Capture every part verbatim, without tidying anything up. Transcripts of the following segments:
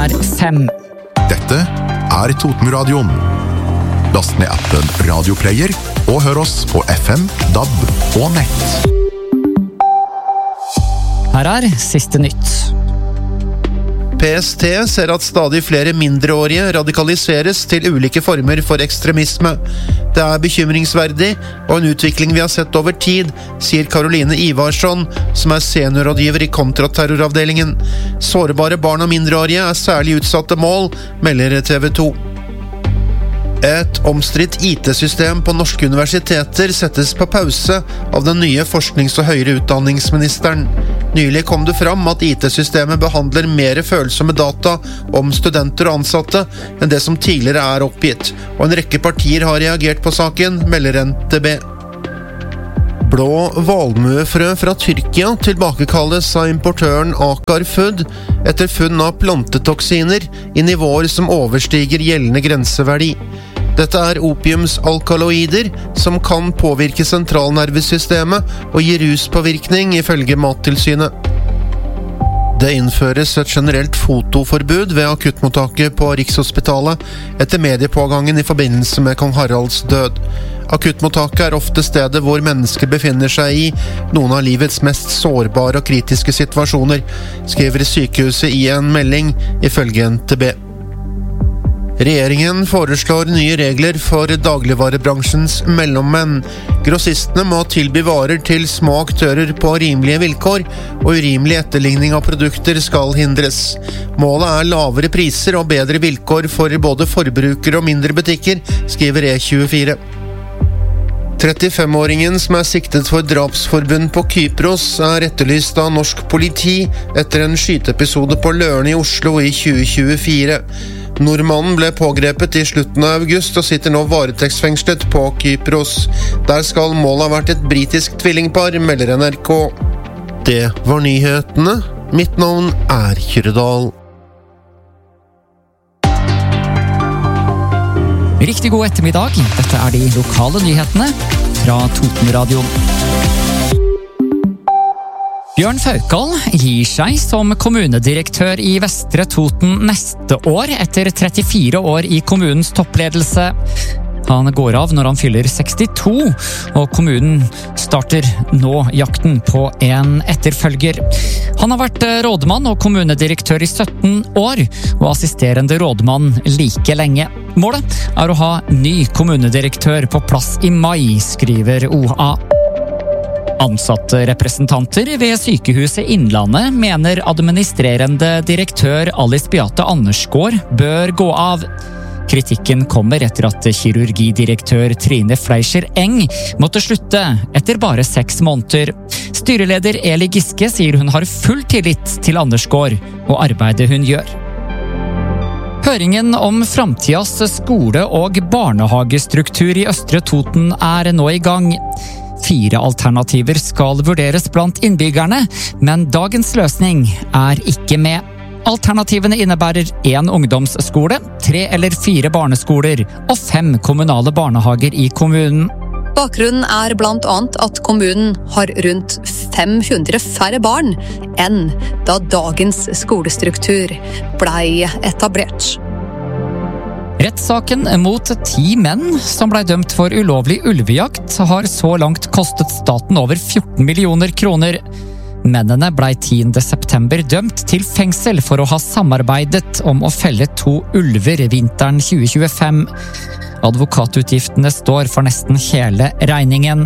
er fem. Dette er Totenradioen. Last ned appen Radioplayer og hør oss på F M, D A B og nett. Her er siste nytt. P S T ser at stadig flere mindreårige radikaliseres til ulike former for ekstremisme. Det er bekymringsverdig, og en utvikling vi har sett over tid, sier Caroline Ivarsson, som er seniorrådgiver i kontraterroravdelingen. Sårbare barn og mindreårige er særlig utsatte mål, melder T V to. Et omstridt I T-system på norske universiteter settes på pause av den nye forsknings- og høyere utdanningsministeren. Nylig kom det fram at I T-systemet behandler mer følsomme data om studenter og ansatte enn det som tidligere er oppgitt, og en rekke partier har reagert på saken, melder N T B. Blå valmuefrø fra Tyrkia tilbakekalles av importøren Akar Food etter funn av plantetoksiner i nivåer som overstiger gjeldende grenseverdi. Dette er opiumsalkaloider som kan påvirke sentralnervesystemet og gi ruspåvirkning ifølge Mattilsynet. Det innføres et generelt fotoforbud ved akuttmottaket på Rikshospitalet etter mediepågangen i forbindelse med kong Haralds død. Akuttmottaket er ofte stedet hvor mennesker befinner seg i noen av livets mest sårbare og kritiske situasjoner, skriver sykehuset i en melding ifølge N T B. Regjeringen foreslår nye regler for dagligvarebransjens mellommenn. Grossistene må tilby varer til små aktører på rimelige vilkår, og urimelig etterligning av produkter skal hindres. Målet er lavere priser og bedre vilkår for både forbrukere og mindre butikker, skriver E tjuefire. trettifem-åringen som er siktet for drapsforbund på Kypros er etterlyst av norsk politi etter en skyteepisode på Løren i Oslo i tjue tjuefire. Nordmannen ble pågrepet i slutten av august og sitter nå varetektsfengslet på Kypros. Der skal målet ha vært et britisk tvillingpar, melder N R K. Det var nyhetene. Mitt navn er Kyrredal. Riktig god ettermiddag. Dette er de lokale nyhetene fra Totenradioen. Bjørn Faukal gir seg som kommunedirektør i Vestre Toten neste år etter trettifire år i kommunens toppledelse. Han går av når han fyller sekstito, og kommunen starter nå jakten på en etterfølger. Han har vært rådmann og kommunedirektør i sytten år, og assisterende rådmann like lenge. Målet er å ha ny kommunedirektør på plass i mai, skriver O A. Ansatte representanter ved Sykehuset Innlandet mener administrerende direktør Alice Beate Andersgaard bør gå av. Kritikken kommer etter at kirurgidirektør Trine Fleischer Eng måtte slutte etter bare seks måneder. Styreleder Eli Giske sier hun har full tillit til Andersgaard og arbeidet hun gjør. Høringen om framtidas skole- og barnehagestruktur i Østre Toten er nå i gang. Fire alternativer skal vurderes blant innbyggerne, men dagens løsning er ikke med. Alternativene innebærer en ungdomsskole, tre eller fire barneskoler og fem kommunale barnehager i kommunen. Bakgrunnen er blant annet at kommunen har rundt fem hundre færre barn enn da dagens skolestruktur ble etablert. Rettssaken mot ti menn som ble dømt for ulovlig ulvejakt har så langt kostet staten over fjorten millioner kroner. Mennene ble tiende september dømt til fengsel for å ha samarbeidet om å felle to ulver vinteren tjue tjuefem. Advokatutgiftene står for nesten hele regningen.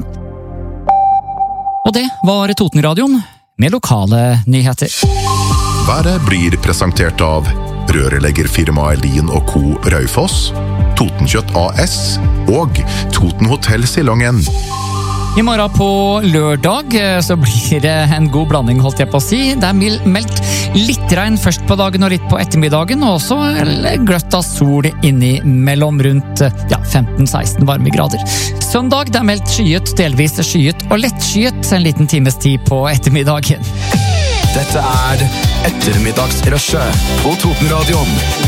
Og det var Totenradioen med lokale nyheter. Været blir presentert av rørleggerfirmaet Lien og Co. Raufoss, Totenkjøtt A S og Toten Hotel Silongen. I morgen på lørdag så blir det en god blanding, holdt jeg på å si. Det er meldt litt regn først på dagen og litt på ettermiddagen, og også gløtt av sol innimellom rundt ja, femten seksten varmegrader. Søndag det er meldt skyet, delvis skyet og lettskyet en liten times tid på ettermiddagen. Dette er Ettermiddagsrushet på Totenradioen.